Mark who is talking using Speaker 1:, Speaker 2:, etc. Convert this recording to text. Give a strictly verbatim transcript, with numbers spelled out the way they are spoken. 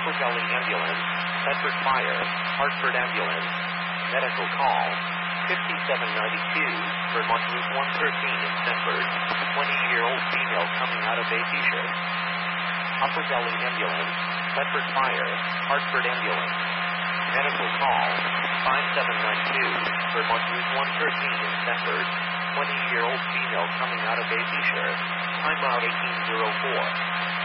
Speaker 1: Upper Valley Ambulance, Bedford Fire, Hartford Ambulance, medical call, fifty-seven ninety-two, Vermont Route one thirteen in Stanford, twenty-year-old female coming out of a t-shirt. Upper Valley Ambulance, Bedford Fire, Hartford Ambulance, medical call, five seven nine two, Vermont Route one thirteen in Stanford, twenty-year-old female coming out of a t-shirt, timeout eighteen oh four.